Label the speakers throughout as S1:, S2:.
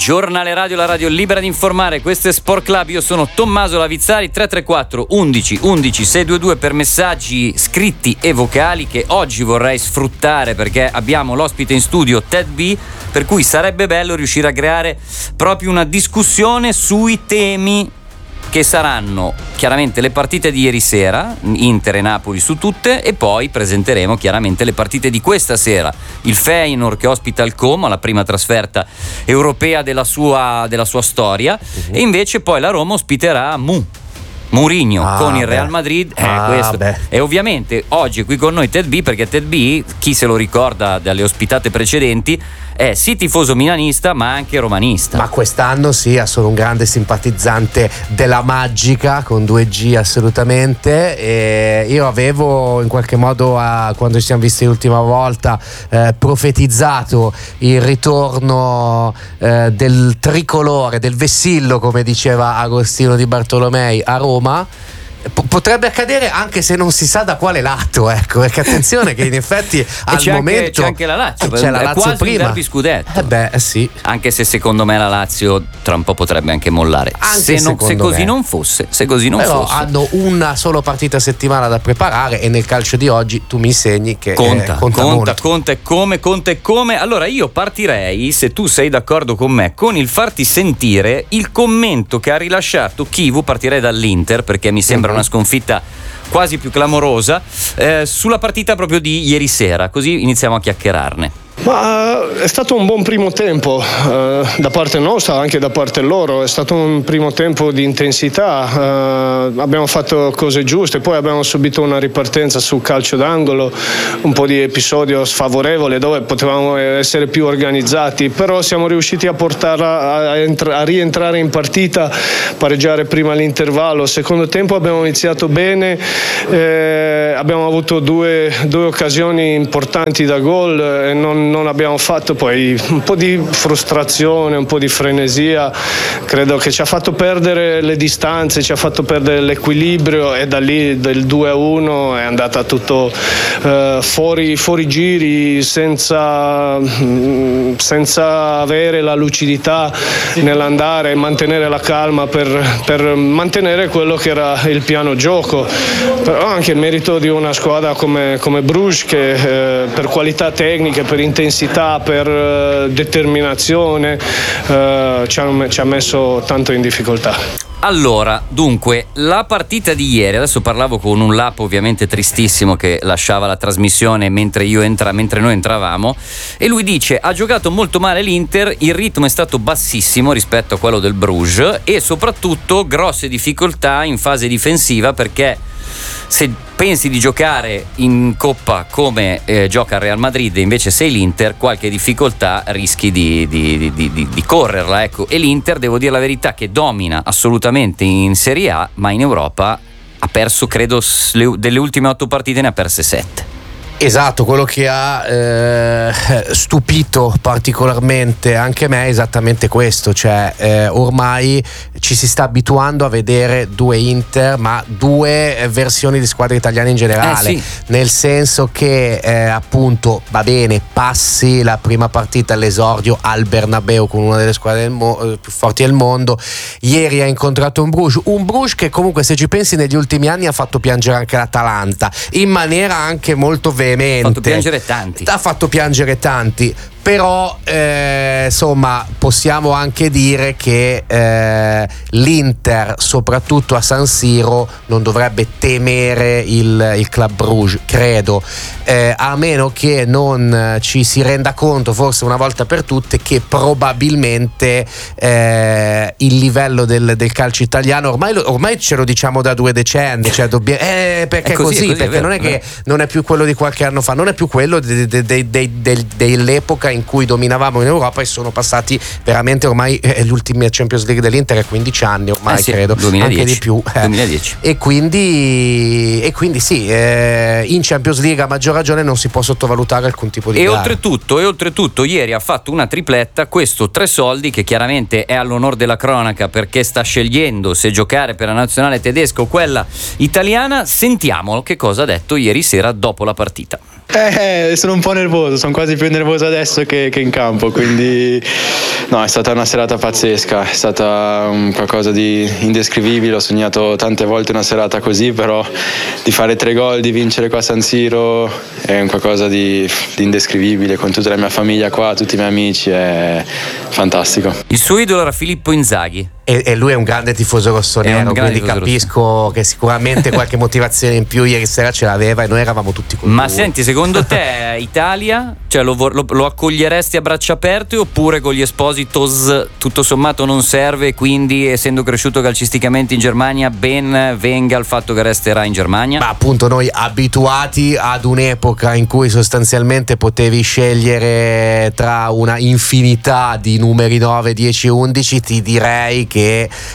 S1: Giornale radio, la radio libera di informare. Questo è Sport Club, io sono Tommaso Lavizzari. 334 11 11 622 per messaggi scritti e vocali che oggi vorrei sfruttare perché abbiamo l'ospite in studio Ted B, per cui sarebbe bello riuscire a creare proprio una discussione sui temi che saranno chiaramente le partite di ieri sera, Inter e Napoli su tutte, e poi presenteremo chiaramente le partite di questa sera. Il Feyenoord che ospita il Como, la prima trasferta europea della sua storia, e invece poi la Roma ospiterà Mourinho con il Real Madrid. Questo. E ovviamente oggi è qui con noi Ted B, perché Ted B, chi se lo ricorda dalle ospitate precedenti, è sì tifoso milanista ma anche romanista. Ma
S2: quest'anno sì, sono un grande simpatizzante della Magica con 2G assolutamente, e io avevo in qualche modo quando ci siamo visti l'ultima volta profetizzato il ritorno del tricolore, del vessillo come diceva Agostino Di Bartolomei a Roma. Potrebbe accadere anche se non si sa da quale lato, ecco, perché attenzione che in effetti al momento
S1: c'è anche la Lazio,
S2: c'è la Lazio
S1: quasi
S2: prima
S1: un derby scudetto.
S2: Sì.
S1: Anche se secondo me la Lazio tra un po' potrebbe anche mollare, se così non fosse. Però
S2: hanno una solo partita a settimana da preparare, e nel calcio di oggi tu mi insegni che conta
S1: e come. Allora io partirei, se tu sei d'accordo con me, con il farti sentire il commento che ha rilasciato Chivu. Partirei dall'Inter perché mi sembra una sconfitta quasi più clamorosa, sulla partita proprio di ieri sera, così iniziamo a chiacchierarne.
S3: Ma è stato un buon primo tempo da parte nostra, anche da parte loro. È stato un primo tempo di intensità, abbiamo fatto cose giuste, poi abbiamo subito una ripartenza sul calcio d'angolo, un po' di episodio sfavorevole dove potevamo essere più organizzati, però siamo riusciti a portarla a rientrare in partita, pareggiare prima l'intervallo. Secondo tempo abbiamo iniziato bene, abbiamo avuto due occasioni importanti da gol e non abbiamo fatto. Poi un po' di frustrazione, un po' di frenesia credo che ci ha fatto perdere le distanze, ci ha fatto perdere l'equilibrio, e da lì del 2-1 è andata tutto fuori giri, senza avere la lucidità nell'andare e mantenere la calma per mantenere quello che era il piano gioco. Però anche il merito di una squadra come Bruges, che per qualità tecniche, per intensità, per determinazione ci ha messo tanto in difficoltà.
S1: Allora, dunque, la partita di ieri, adesso parlavo con un Lap ovviamente tristissimo che lasciava la trasmissione mentre noi entravamo, e lui dice: ha giocato molto male l'Inter, il ritmo è stato bassissimo rispetto a quello del Bruges e soprattutto grosse difficoltà in fase difensiva, perché se pensi di giocare in Coppa come gioca il Real Madrid, invece sei l'Inter, qualche difficoltà rischi di correrla, ecco. E l'Inter, devo dire la verità, che domina assolutamente in Serie A, ma in Europa ha perso, credo, delle ultime 8 partite ne ha perse 7.
S2: Esatto, quello che ha stupito particolarmente anche me è esattamente questo, cioè ormai ci si sta abituando a vedere due Inter, ma due versioni di squadre italiane in generale,
S1: sì.
S2: Nel senso che appunto va bene, passi la prima partita all'esordio al Bernabeu con una delle squadre più forti del mondo. Ieri ha incontrato un Bruges che comunque, se ci pensi, negli ultimi anni ha fatto piangere anche l'Atalanta in maniera anche molto veemente.
S1: Ha fatto piangere tanti.
S2: Però insomma possiamo anche dire che l'Inter, soprattutto a San Siro, non dovrebbe temere il Club Bruges, credo, a meno che non ci si renda conto, forse una volta per tutte, che probabilmente il livello del calcio italiano ormai ce lo diciamo da 2 decenni, cioè perché è così, perché non è che non è più quello di qualche anno fa, non è più quello dell'epoca in cui dominavamo in Europa, e sono passati veramente ormai l'ultima Champions League dell'Inter è 15 anni ormai, sì, credo
S1: 2010,
S2: anche di più
S1: 2010.
S2: E quindi sì, in Champions League a maggior ragione non si può sottovalutare alcun tipo di gara.
S1: Oltretutto ieri ha fatto una tripletta, questo 3 soldi, che chiaramente è all'onore della cronaca perché sta scegliendo se giocare per la nazionale tedesca o quella italiana. Sentiamolo che cosa ha detto ieri sera dopo la partita.
S4: Sono un po' nervoso, sono quasi più nervoso adesso che in campo, quindi no, è stata una serata pazzesca, è stata qualcosa di indescrivibile. Ho sognato tante volte una serata così, però di fare 3 gol, di vincere qua a San Siro è un qualcosa di indescrivibile, con tutta la mia famiglia qua, tutti i miei amici, è fantastico.
S1: Il suo idolo era Filippo Inzaghi.
S2: E lui è un grande tifoso rossonero, quindi capisco che sicuramente qualche motivazione in più ieri sera ce l'aveva, e noi eravamo tutti con lui.
S1: Ma senti, secondo te Italia, cioè lo accoglieresti a braccia aperte, oppure con gli Espositos tutto sommato non serve, e quindi essendo cresciuto calcisticamente in Germania ben venga il fatto che resterà in Germania?
S2: Ma appunto noi abituati ad un'epoca in cui sostanzialmente potevi scegliere tra una infinità di numeri 9, 10, 11, ti direi che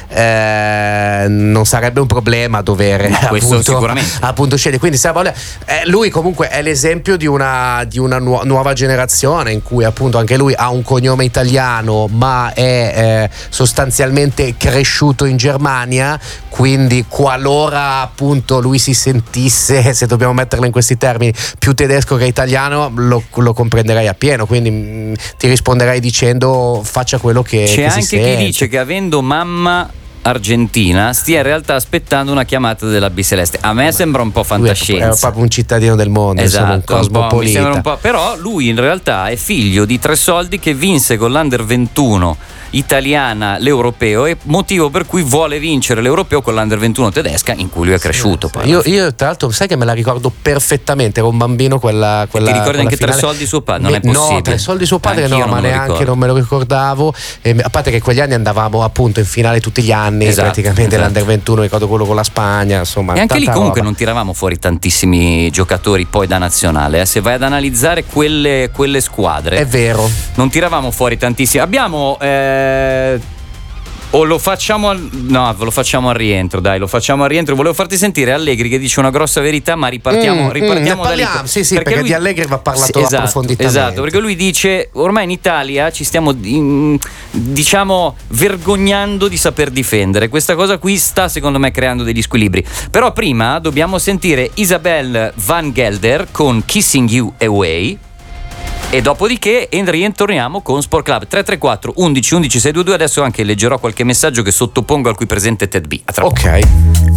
S2: non sarebbe un problema dover appunto scegliere. Quindi lui comunque è l'esempio di una nuova generazione in cui appunto anche lui ha un cognome italiano, ma è sostanzialmente cresciuto in Germania, quindi qualora appunto lui si sentisse, se dobbiamo metterlo in questi termini, più tedesco che italiano, lo comprenderei appieno. Quindi ti risponderei dicendo faccia quello che
S1: c'è
S2: che
S1: anche
S2: si
S1: chi
S2: sente.
S1: dice che avendo mamma argentina stia in realtà aspettando una chiamata della Biceleste. A me sembra un po' fantascienza.
S2: Lui è proprio un cittadino del mondo,
S1: esatto,
S2: un cosmopolita.
S1: Mi sembra un po', però lui in realtà è figlio di Tre Soldi, che vinse con l'Under 21 italiana l'europeo, e motivo per cui vuole vincere l'europeo con l'Under 21 tedesca, in cui lui è cresciuto. Poi
S2: io tra l'altro sai che me la ricordo perfettamente, ero un bambino quella
S1: ti ricordi anche
S2: finale.
S1: Tre Soldi suo padre? Non è possibile.
S2: No, Tre Soldi suo padre
S1: anch'io
S2: no, ma neanche non me lo ricordavo, a parte che quegli anni andavamo appunto in finale tutti gli anni,
S1: esatto,
S2: praticamente l'Under 21, ricordo quello con la Spagna, insomma,
S1: e anche lì comunque
S2: roba.
S1: non tiravamo fuori tantissimi giocatori poi da nazionale, se vai ad analizzare quelle squadre
S2: è vero,
S1: non tiravamo fuori tantissimi. Abbiamo o lo facciamo lo facciamo al rientro, dai, lo facciamo al rientro. Volevo farti sentire Allegri che dice una grossa verità, ma ripartiamo da lì.
S2: Sì, perché di Allegri va parlato approfonditamente.
S1: Esatto, perché lui dice ormai in Italia ci stiamo diciamo vergognando di saper difendere. Questa cosa qui sta secondo me creando degli squilibri. Però prima dobbiamo sentire Isabel Van Gelder con Kissing You Away, e dopodiché rientriamo con Sport Club. 334 11 11 622. Adesso anche leggerò qualche messaggio che sottopongo al qui presente Ted B. A tra poco.
S2: Ok.